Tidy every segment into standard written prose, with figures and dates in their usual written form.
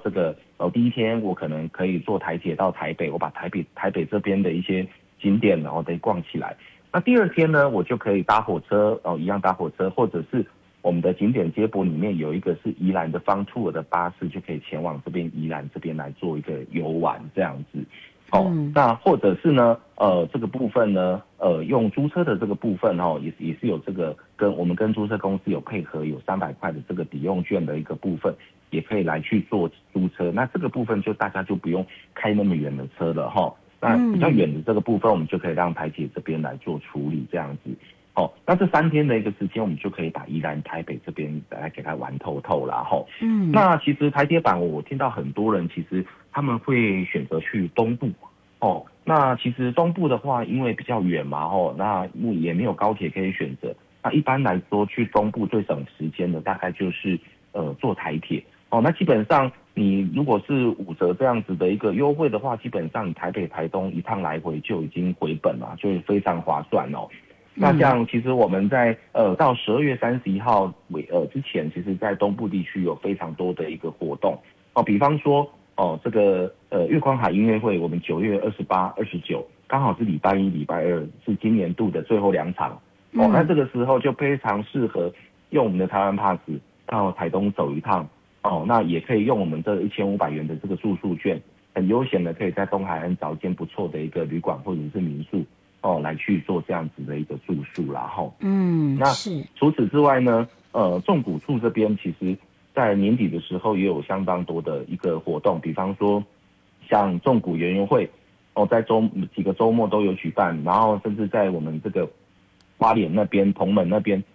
这个第一天我可能可以坐台铁到台北，我把台北这边的一些景点然后得逛起来。那第二天呢，我就可以搭火车一样搭火车，或者是我们的景点接驳里面有一个是宜兰的方tour的巴士，就可以前往这边宜兰这边来做一个游玩这样子。那或者是呢这个部分呢用租车的这个部分也是有这个我们跟租车公司有配合，有300块的这个抵用券的一个部分，也可以来去做租车。那这个部分就大家就不用开那么远的车了那比较远的这个部分我们就可以让台铁这边来做处理这样子。那这3天的一个时间，我们就可以把宜兰、台北这边来给它玩透透啦那其实台铁版我听到很多人其实他们会选择去东部那其实东部的话，因为比较远嘛那也没有高铁可以选择。那一般来说，去东部最省时间的大概就是坐台铁那基本上你如果是5折这样子的一个优惠的话，基本上你台北、台东一趟来回就已经回本了，就是非常划算那像其实我们在到12月31号之前，其实在东部地区有非常多的一个活动比方说这个月光海音乐会，我们9月28、29刚好是礼拜1、礼拜2，是今年度的最后2场那这个时候就非常适合用我们的台湾 Pass 到台东走一趟那也可以用我们这1500元的这个住宿券，很悠闲的可以在东海岸找一间不错的一个旅馆或者是民宿来去做这样子的一个住宿啦那是除此之外呢纵谷处这边其实在年底的时候也有相当多的一个活动，比方说像纵谷园游会在几个周末都有举办，然后甚至在我们这个花莲那边、澎门那边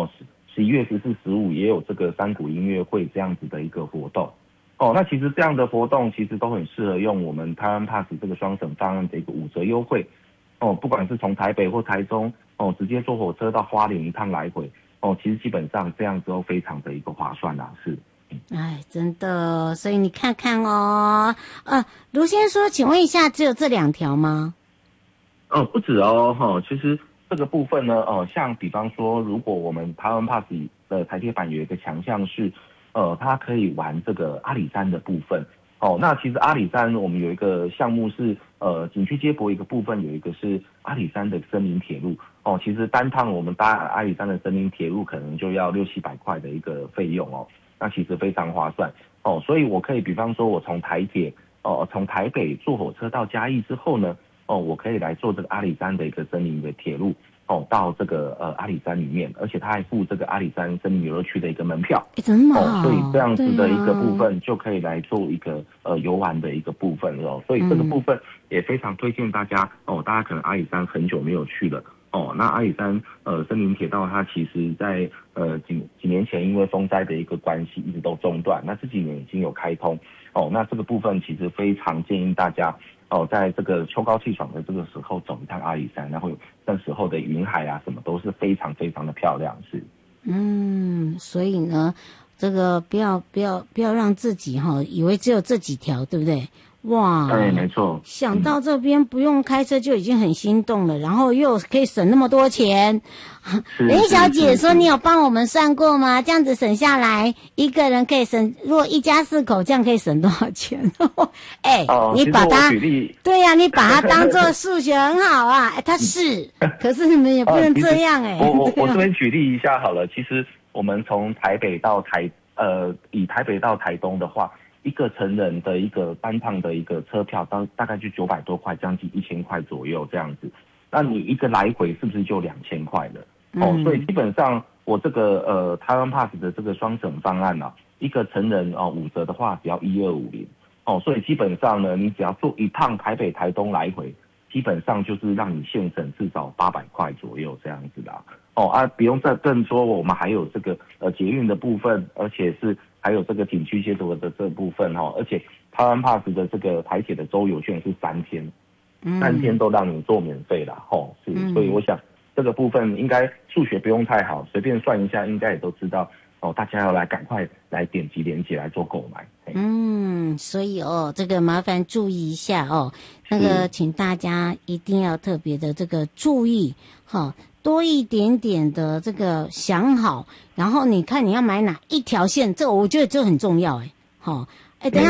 11月14、15也有这个山谷音乐会这样子的一个活动那其实这样的活动其实都很适合用我们台湾 Pass 这个双省方案的一个5折优惠不管是从台北或台中直接坐火车到花莲一趟来回其实基本上这样之后非常的一个划算啦是。 真的，所以你看看卢先生说，请问一下，只有这2条吗？ 不止其实这个部分呢像比方说，如果我们台湾 Pass 的台铁版有一个强项是它可以玩这个阿里山的部分那其实阿里山我们有一个项目是景区接驳一个部分，有一个是阿里山的森林铁路其实单趟我们搭阿里山的森林铁路可能就要600-700块的一个费用那其实非常划算所以我可以比方说我从台铁从台北坐火车到嘉义之后呢我可以来做这个阿里山的一个森林的铁路到这个阿里山里面，而且它还附这个阿里山森林游乐区的一个门票真的好所以这样子的一个部分就可以来做一个游玩的一个部分所以这个部分也非常推荐大家大家可能阿里山很久没有去了那阿里山森林铁道它其实在几年前因为风灾的一个关系一直都中断，那这几年已经有开通那这个部分其实非常建议大家在这个秋高气爽的这个时候走一趟阿里山，然后那时候的云海啊什么都是非常非常的漂亮是。 所以呢这个不要让自己以为只有这几条，对不对？哇， 没错。 想到这边不用开车就已经很心动了，然后又可以省那么多钱。林小姐说你有帮我们算过吗？这样子省下来，一个人可以省，如果一家4口这样可以省多少钱？你把它，对呀，你把它当做数学很好啊。它是，可是你们也不能这样我这边举例一下好了，其实我们从台北到以台北到台东的话，一个成人的一个单趟的一个车票大概就900多块，将近1000块左右这样子。那你一个来回是不是就2000块了？所以基本上我这个台湾 Pass 的这个双省方案一个成人5折的话只要1250所以基本上呢，你只要坐一趟台北台东来回，基本上就是让你现省至少800块左右这样子啦。不用再更说，我们还有这个捷运的部分，而且是还有这个景区接驳的这部分而且台湾 Pass 的这个台铁的周游券是3天，3天都让你做免费啦是，所以我想这个部分应该数学不用太好，随便算一下应该也都知道大家要来赶快来点击连结来做购买。 所以这个麻烦注意一下那个请大家一定要特别的这个注意多一点点的这个想好，然后你看你要买哪一条线，这我觉得这很重要等一下